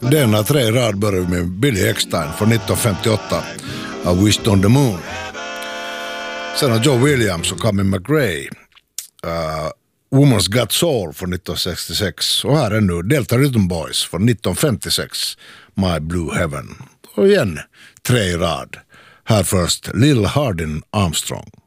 Denna 3 rad börjar med Billy Eckstein från 1958 av Wished on the Moon. Sen har Joe Williams och Camille McRae Woman's Got Soul från 1966. Och här är nu Delta Rhythm Boys från 1956 My Blue Heaven. Och igen 3 rad. Här först Lil Hardin Armstrong.